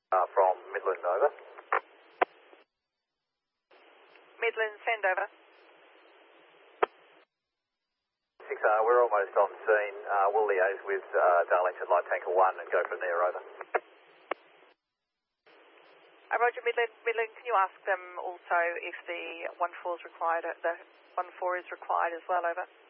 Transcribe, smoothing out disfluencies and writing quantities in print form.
From Midland, over. Midland, send over. 6, we're almost on scene. We'll liaise with Darlington Light Tanker 1 and go from there, over. Roger, Midland. Midland, can you ask them also if the 14 is required, the 14 is required as well, over?